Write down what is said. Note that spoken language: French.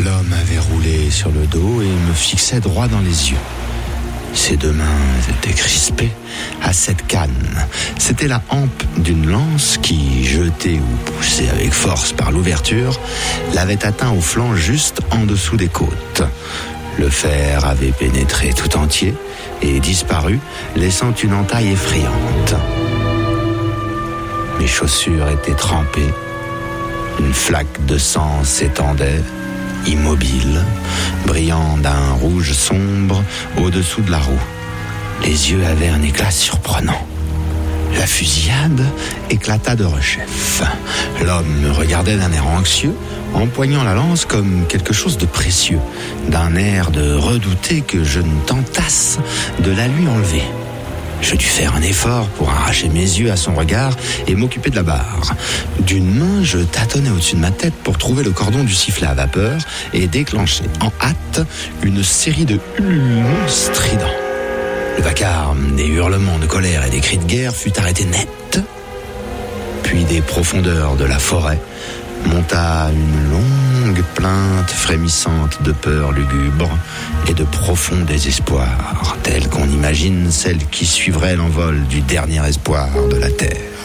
L'homme avait roulé sur le dos et me fixait droit dans les yeux. Ses deux mains étaient crispées à cette canne. C'était la hampe d'une lance qui, jetée ou poussée avec force par l'ouverture, l'avait atteint au flanc juste en dessous des côtes. Le fer avait pénétré tout entier et disparu, laissant une entaille effrayante. Mes chaussures étaient trempées. Une flaque de sang s'étendait, immobile, brillant d'un rouge sombre au-dessous de la roue. Les yeux avaient un éclat surprenant. La fusillade éclata de rechef. L'homme me regardait d'un air anxieux, empoignant la lance comme quelque chose de précieux, d'un air de redouter que je ne tentasse de la lui enlever. Je dus faire un effort pour arracher mes yeux à son regard et m'occuper de la barre. D'une main, je tâtonnais au-dessus de ma tête pour trouver le cordon du sifflet à vapeur et déclencher en hâte une série de hurlements stridents. Le vacarme des hurlements de colère et des cris de guerre fut arrêté net. Puis des profondeurs de la forêt monta une longue plainte frémissante de peur lugubre et de profond désespoir, telle qu'on imagine celle qui suivrait l'envol du dernier espoir de la terre.